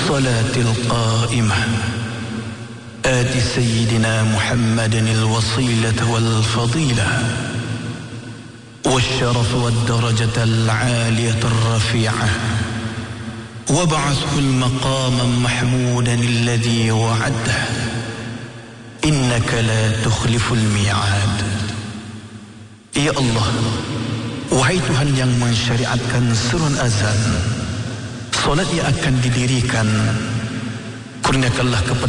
والصلاة القائمة آت سيدنا محمد الوصيلة والفضيلة والشرف والدرجة العالية الرفيعة وابعثه المقام محمودا الذي وعده إنك لا تخلف الميعاد. Ya Allah, wahai Tuhan yang mensyariatkan seruan azan, solat yang akan didirikan, kurniakanlah kepada